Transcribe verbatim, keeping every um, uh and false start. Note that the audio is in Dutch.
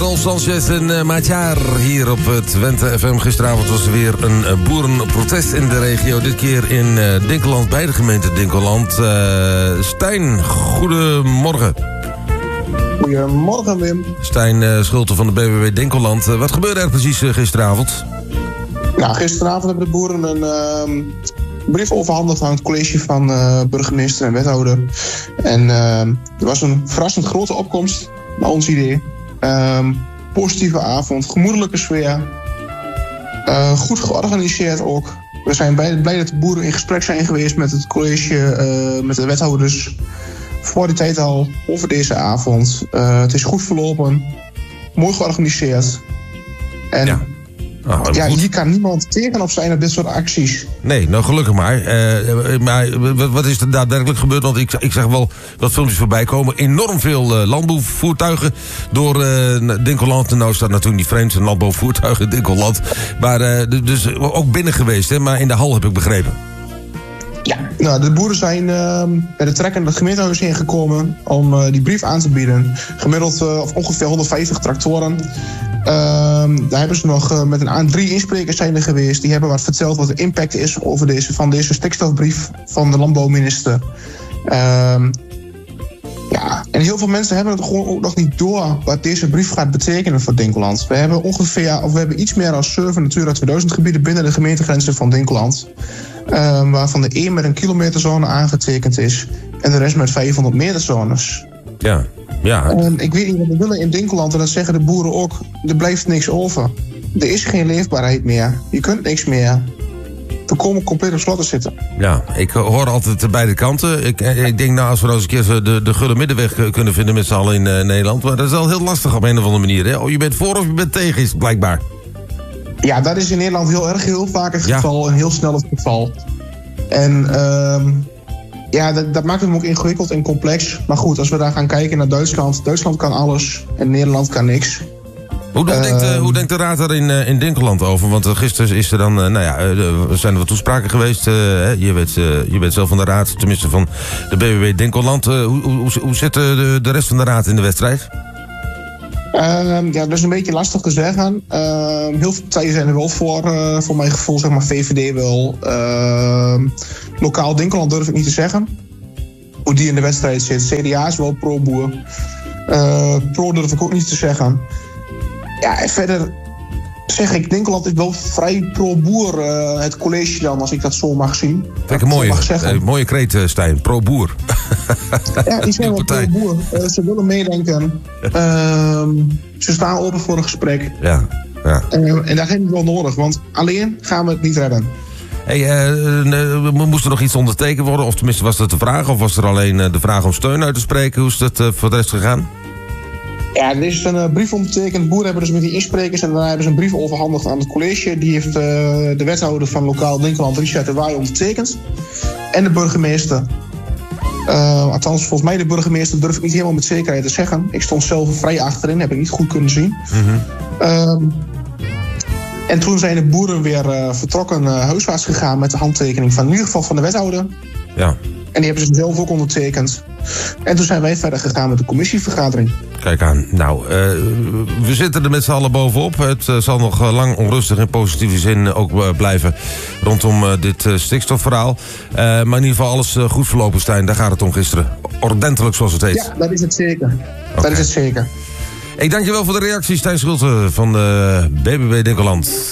Rolf Sanchez en uh, Maatjaar hier op het Twente F M. Gisteravond was er weer een uh, boerenprotest in de regio. Dit keer in uh, Dinkeland, bij de gemeente Dinkeland. Uh, Stijn, goedemorgen. Goedemorgen, Wim. Stijn uh, Schulte van de B B W Dinkeland. Uh, wat gebeurde er precies uh, gisteravond? Nou, gisteravond hebben de boeren een uh, brief overhandigd aan het college van uh, burgemeester en wethouder. En uh, er was een verrassend grote opkomst, naar ons idee. Um, positieve avond, gemoedelijke sfeer. Uh, goed georganiseerd ook. We zijn blij dat de boeren in gesprek zijn geweest met het college, uh, met de wethouders. Voor die tijd al, over deze avond. Uh, het is goed verlopen. Mooi georganiseerd. En ja, oh, ja hier kan niemand tegen op zijn op dit soort acties. Nee, nou gelukkig maar. Uh, maar wat is er daadwerkelijk gebeurd? Want ik, ik zag wel wat filmpjes voorbij komen. Enorm veel uh, landbouwvoertuigen door uh, Dinkeland. En nou staat natuurlijk niet vreemd, een landbouwvoertuigen in Dinkeland. Maar uh, dus ook binnen geweest, hè? Maar in de hal heb ik begrepen. Ja, nou, de boeren zijn uh, bij de trekker naar het gemeentehuis heen gekomen om uh, die brief aan te bieden. Gemiddeld uh, of ongeveer honderdvijftig tractoren. Uh, daar hebben ze nog uh, met een aan drie insprekers zijn er geweest. Die hebben wat verteld wat de impact is over deze, van deze stikstofbrief van de landbouwminister. Uh, ja, en heel veel mensen hebben het gewoon ook nog niet door wat deze brief gaat betekenen voor Dinkeland. We hebben ongeveer, of we hebben iets meer dan zeven Natura tweeduizend gebieden binnen de gemeentegrenzen van Dinkeland. Uh, waarvan de één met een kilometerzone aangetekend is en de rest met vijfhonderd meterzones. Ja, ja. Um, ik weet niet wat we willen in Dinkeland en dat zeggen de boeren ook. Er blijft niks over. Er is geen leefbaarheid meer. Je kunt niks meer. We komen compleet op slot te zitten. Ja, ik hoor altijd beide kanten. Ik, ik denk nou, als we nou eens een keer de, de gulle middenweg kunnen vinden met z'n allen in uh, Nederland. Maar dat is wel heel lastig op een of andere manier. Hè? Oh, je bent voor of je bent tegen, is het blijkbaar. Ja, dat is in Nederland heel erg heel vaak het geval. Ja. En heel snel het geval. En uh, ja, dat, dat maakt het ook ingewikkeld en complex. Maar goed, als we daar gaan kijken naar Duitsland. Duitsland kan alles en Nederland kan niks. Hoe, hoe, uh, denkt, uh, hoe denkt de raad er in, uh, in Dinkeland over? Want uh, gisteren is er dan, uh, nou ja, uh, zijn er wat toespraken geweest. Uh, je, bent, uh, je bent zelf van de raad, tenminste van de B B W Dinkeland. Uh, hoe, hoe, hoe zit uh, de, de rest van de raad in de wedstrijd? Uh, ja, dat is een beetje lastig te zeggen. Uh, heel veel partijen zijn er wel voor, uh, voor mijn gevoel, zeg maar V V D wel. Uh, lokaal Dinkeland durf ik niet te zeggen. Hoe die in de wedstrijd zit. C D A is wel pro-boer. Uh, pro durf ik ook niet te zeggen. Ja, en verder zeg ik, Dinkeland is wel vrij pro-boer, uh, het college dan, als ik dat zo mag zien. Kijk, een mooie, uh, mooie kreet, uh, Stijn. Pro-boer. Ja, die zijn wel pro-boer. Uh, ze willen meedenken. Uh, ze staan open voor een gesprek. Ja, ja. Uh, en daar hebben we wel nodig, want alleen gaan we het niet redden. Hey, uh, moest er nog iets ondertekend worden? Of tenminste, was dat de vraag? Of was er alleen uh, de vraag om steun uit te spreken? Hoe is dat uh, voor de rest gegaan? Ja, er is een uh, brief ondertekend. De boeren hebben dus met die insprekers en daarna hebben ze een brief overhandigd aan het college. Die heeft uh, de wethouder van lokaal Dinkeland, Richard de Waai, ondertekend. En de burgemeester. Uh, althans, volgens mij de burgemeester durf ik niet helemaal met zekerheid te zeggen. Ik stond zelf vrij achterin, heb ik niet goed kunnen zien. Mm-hmm. Uh, en toen zijn de boeren weer uh, vertrokken uh, huiswaarts gegaan met de handtekening van in ieder geval van de wethouder. Ja. En die hebben ze zelf ook ondertekend. En toen zijn wij verder gegaan met de commissievergadering. Kijk aan. Nou, uh, we zitten er met z'n allen bovenop. Het uh, zal nog uh, lang onrustig in positieve zin ook uh, blijven rondom uh, dit uh, stikstofverhaal. Uh, maar in ieder geval alles uh, goed verlopen, Stijn. Daar gaat het om gisteren. Ordentelijk, zoals het heet. Ja, dat is het zeker. Okay. Dat is het zeker. Ik dank je wel voor de reactie, Stijn Schulte van de B B W Dinkeland.